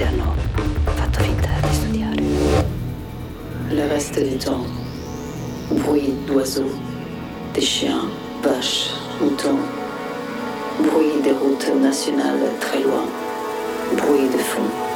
hanno fatto finta di studiare. Le reste du temps, bruit d'oiseaux, des chiens, vaches, moutons, bruit des routes nationales très loin, bruit de fond.